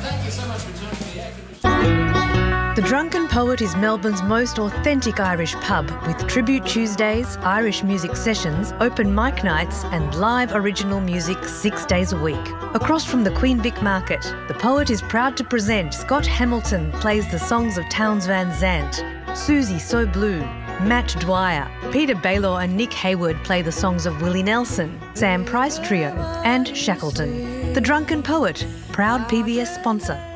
The Drunken Poet is Melbourne's most authentic Irish pub, with Tribute Tuesdays, Irish music sessions, open mic nights and live original music 6 days a week. Across from the Queen Vic Market, the Poet is proud to present Scott Hamilton plays the songs of Townes Van Zandt, Susie So Blue, Matt Dwyer, Peter Baylor and Nick Hayward play the songs of Willie Nelson, Sam Price Trio and Shackleton. The Drunken Poet, proud PBS sponsor.